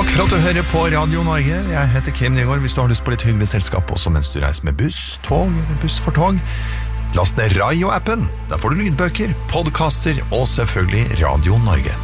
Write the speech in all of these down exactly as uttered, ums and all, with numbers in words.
Takk for at du hører på Radio Norge. Jeg heter Kim Nygaard. Hvis du har lyst på litt hyggelig selskap også mens du reiser med buss, tog eller buss for tog, last ned Raio-appen. Der får du lydbøker, podcaster og selvfølgelig Radio Norge.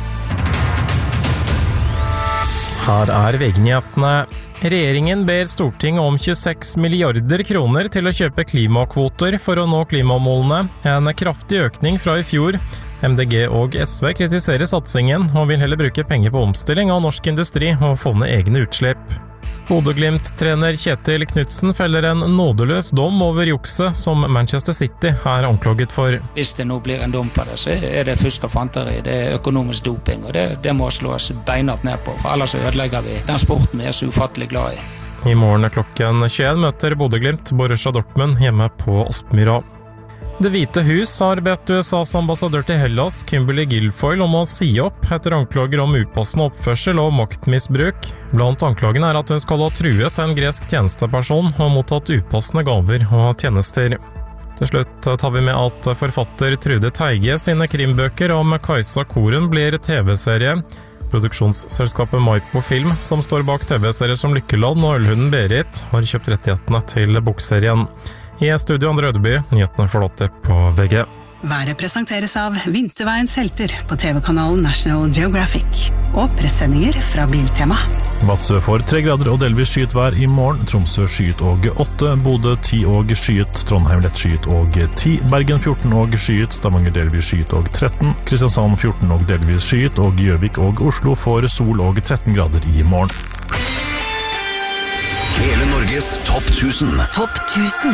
Her er V G-nyhetene. Regjeringen ber Stortinget om tjueseks milliarder kroner til å kjøpe klimakvoter for å nå klimamålene. En kraftig økning fra i fjor. M D G og S V kritiserer satsingen og vil heller bruke penger på omstilling av norsk industri og få ned egne utslipp. Bodø-Glimt-trener Kjetil Knutsen feller en nådeløs dom over jukset som Manchester City er anklaget for. Hvis det nå blir en dom på det, så er det fusk og fanteri, det er økonomisk doping, og det, det må slås beinhardt ned på, for ellers ødelegger vi den sporten vi er så ufattelig glad i. I morgen klokken tjueen møter Bodø-Glimt Borussia Dortmund hjemme på Aspmyra. Det hvite hus har bedt U S A's ambassadør til Hellas, Kimberly Guilfoyle, om å si opp etter anklager om upassende oppførsel og maktmisbruk. Blant anklagene er at hun skal ha truet en gresk tjenesteperson og mottatt upassende gaver og tjenester. Til slutt tar vi med at forfatter Trude Teige sine krimbøker om Kajsa Koren blir T V-serie. Produksjonsselskapet Maipo Film, som står bak T V-serier som Lykkeland og Ølhunden Berit, har kjøpt rettighetene til bokserien. I studio Andre Ødeby, nyhetene forlater på V G. Været presenteres av Vinterveiens helter på T V-kanalen National Geographic og pressendinger fra Biltema. Vadsø får tre grader og delvis skyet vær i morgen. Tromsø skyet og åtte, Bodø ti og skyet, Trondheim lett skyet og ti, Bergen fjorten og skyet, Stavanger delvis skyet og tretten, Kristiansand fjorten og delvis skyet, og Gjøvik og Oslo får sol og tretten grader i morgen. Hele Norges topp tusen. Topp tusen.